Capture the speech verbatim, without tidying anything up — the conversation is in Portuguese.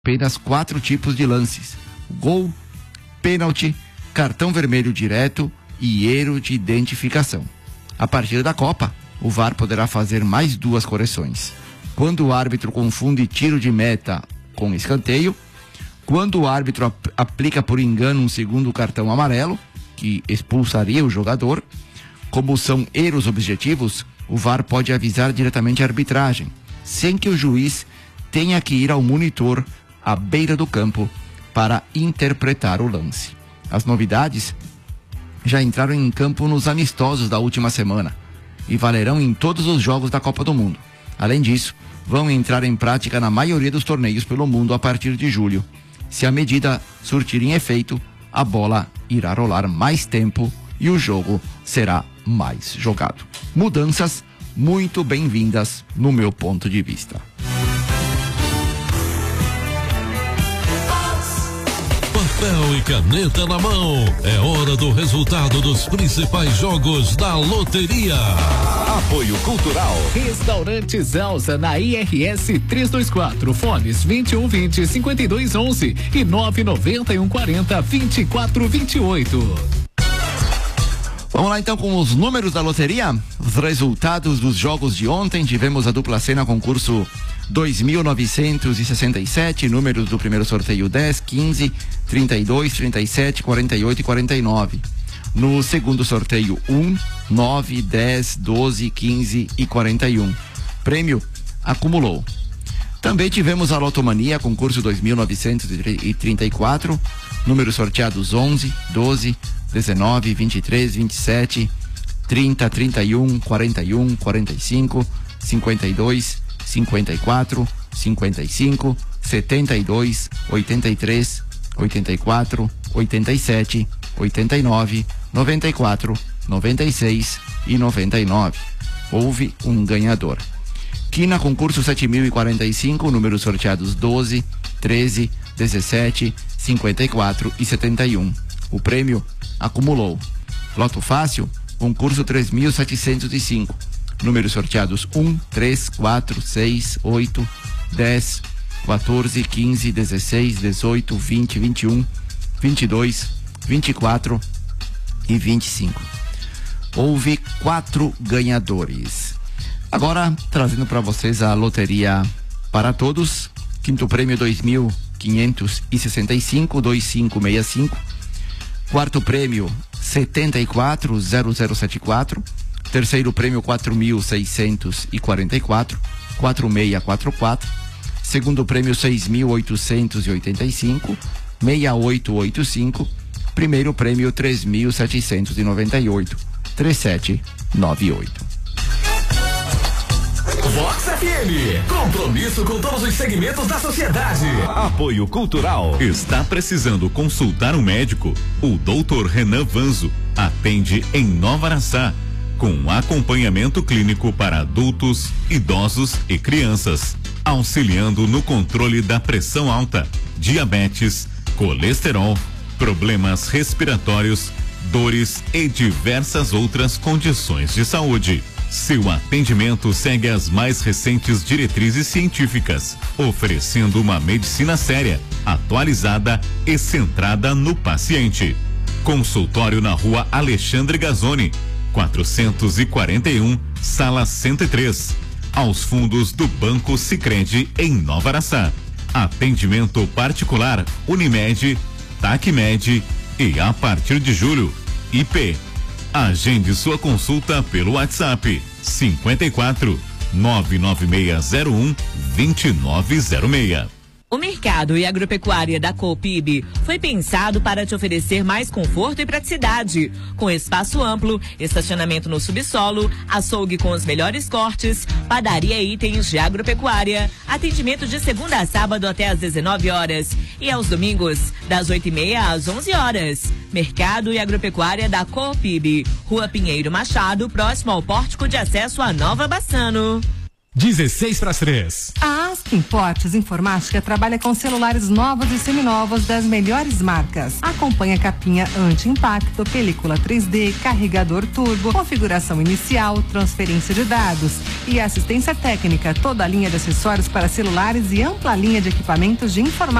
apenas quatro tipos de lances: gol, pênalti, cartão vermelho direto e erro de identificação. A partir da Copa, o V A R poderá fazer mais duas correções: quando o árbitro confunde tiro de meta com escanteio, quando o árbitro ap- aplica por engano um segundo cartão amarelo, que expulsaria o jogador. Como são erros objetivos, o V A R pode avisar diretamente a arbitragem, sem que o juiz tenha que ir ao monitor à beira do campo para interpretar o lance. As novidades já entraram em campo nos amistosos da última semana e valerão em todos os jogos da Copa do Mundo. Além disso, vão entrar em prática na maioria dos torneios pelo mundo a partir de julho. Se a medida surtir em efeito, a bola irá rolar mais tempo e o jogo será mais jogado. Mudanças muito bem-vindas no meu ponto de vista. Papel e caneta na mão. É hora do resultado dos principais jogos da loteria. Apoio Cultural. Restaurante Zalsa na I R S trezentos e vinte e quatro, fones vinte e um vinte, cinquenta e dois onze e nove noventa e um quarenta, vinte e quatro vinte e oito. Vamos lá então com os números da loteria. Os resultados dos jogos de ontem. Tivemos a dupla cena concurso dois mil novecentos e sessenta e sete, números do primeiro sorteio dez, quinze, trinta e dois, trinta e sete, quarenta e oito e quarenta e nove. No segundo sorteio um, nove, dez, doze, quinze e quarenta e um. Prêmio acumulou. Também tivemos a Lotomania, concurso dois mil novecentos e trinta e quatro, números sorteados onze, doze, dezenove, vinte e três, vinte e sete, trinta, trinta e um, quarenta e um, quarenta e cinco, cinquenta e dois, cinquenta e quatro, cinquenta e cinco, setenta e dois, oitenta e três, oitenta e quatro, oitenta e sete, oitenta e nove, noventa e quatro, noventa e seis e noventa e nove. Houve um ganhador. Quina, concurso sete mil e quarenta e cinco, números sorteados doze, treze, dezessete, cinquenta e quatro e setenta e um. O prêmio acumulou. Loto Fácil, concurso três mil setecentos e cinco, números sorteados um, três, quatro, seis, oito, dez, quatorze, quinze, dezesseis, dezoito, vinte, vinte e um, vinte e dois, vinte e quatro e vinte e cinco. Houve quatro ganhadores. Agora, trazendo para vocês a loteria para todos. Quinto prêmio dois mil quinhentos e sessenta e cinco, vinte e cinco sessenta e cinco. Quarto prêmio setenta e quatro, zero zero setenta e quatro. Terceiro prêmio quatro mil seiscentos e quarenta e quatro, quatro seis quatro quatro. Segundo prêmio seis mil oitocentos e oitenta e cinco, seis oito oito cinco. Primeiro prêmio três mil setecentos e noventa e oito, trinta e sete noventa e oito. Vox F M, compromisso com todos os segmentos da sociedade. Apoio Cultural. Está precisando consultar um médico? O doutor Renan Vanzo atende em Nova Araçá, com acompanhamento clínico para adultos, idosos e crianças, auxiliando no controle da pressão alta, diabetes, colesterol, problemas respiratórios, dores e diversas outras condições de saúde. Seu atendimento segue as mais recentes diretrizes científicas, oferecendo uma medicina séria, atualizada e centrada no paciente. Consultório na Rua Alexandre Gazzoni, quatrocentos e quarenta e um, sala cento e três, aos fundos do Banco Sicredi em Nova Araçá. Atendimento particular Unimed, Tacmed e a partir de julho, I P. Agende sua consulta pelo WhatsApp cinquenta e quatro, nove nove seis zero um, dois nove zero seis. O mercado e agropecuária da Coopib foi pensado para te oferecer mais conforto e praticidade, com espaço amplo, estacionamento no subsolo, açougue com os melhores cortes, padaria e itens de agropecuária, atendimento de segunda a sábado até às dezenove horas e aos domingos das oito e meia às onze horas. Mercado e agropecuária da Coopib, Rua Pinheiro Machado, próximo ao pórtico de acesso à Nova Bassano. dezesseis para as três. A Askin Portes Informática trabalha com celulares novos e seminovos das melhores marcas. Acompanha capinha anti-impacto, película três D, carregador turbo, configuração inicial, transferência de dados e assistência técnica. Toda a linha de acessórios para celulares e ampla linha de equipamentos de informática